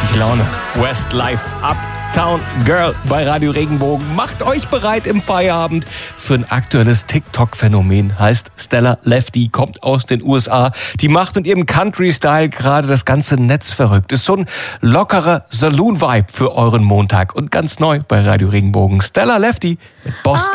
richtig Laune. Westlife Uptown Girl bei Radio Regenbogen. Macht euch bereit im Feierabend für ein aktuelles TikTok-Phänomen. Heißt Stella Lefty, kommt aus den USA. Die macht mit ihrem Country-Style gerade das ganze Netz verrückt. Ist so ein lockerer Saloon-Vibe für euren Montag. Und ganz neu bei Radio Regenbogen. Stella Lefty mit Boss